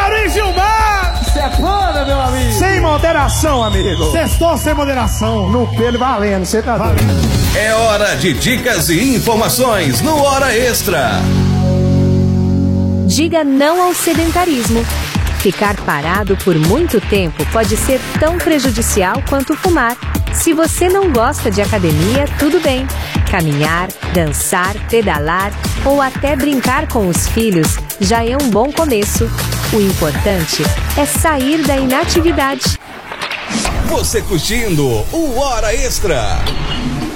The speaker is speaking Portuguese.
Mauri Gilmar! Sepana, meu amigo! Sem moderação, amigo! Sextou sem moderação! No pelo valendo, você tá doido. É hora de dicas e informações no Hora Extra. Diga não ao sedentarismo. Ficar parado por muito tempo pode ser tão prejudicial quanto fumar. Se você não gosta de academia, tudo bem. Caminhar, dançar, pedalar ou até brincar com os filhos já é um bom começo. O importante é sair da inatividade. Você curtindo o Hora Extra.